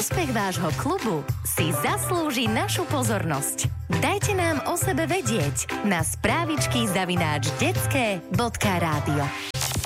úspech vášho klubu si zaslúži našu pozornosť. Dajte nám o sebe vedieť na správičky@detske.radio.